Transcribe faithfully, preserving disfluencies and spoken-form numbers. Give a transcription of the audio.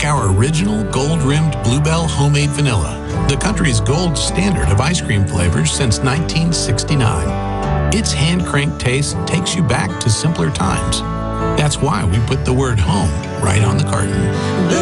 our original gold-rimmed Bluebell homemade vanilla, the country's gold standard of ice cream flavors since nineteen sixty-nine. Its hand-cranked taste takes you back to simpler times. That's why we put the word home right on the carton.